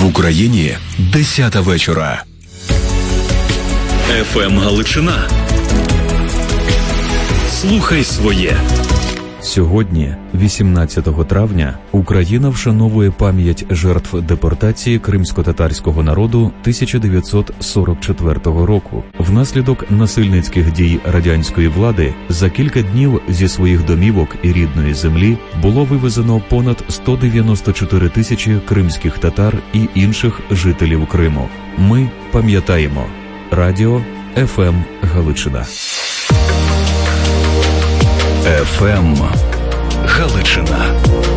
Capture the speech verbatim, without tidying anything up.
В Україні десята вечора. еф ем Галичина. Слухай своє. Сьогодні, вісімнадцятого травня, Україна вшановує пам'ять жертв депортації кримсько-татарського народу тисяча дев'ятсот сорок четвертого року. Внаслідок насильницьких дій радянської влади за кілька днів зі своїх домівок і рідної землі було вивезено понад сто дев'яносто чотири тисячі кримських татар і інших жителів Криму. Ми пам'ятаємо. Радіо еф ем Галичина. еф ем Галичина.